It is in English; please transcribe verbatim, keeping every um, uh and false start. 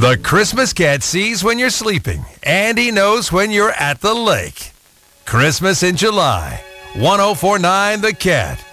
The Christmas Cat sees when you're sleeping, and he knows when you're at the lake. Christmas in July. ten forty-nine The Cat.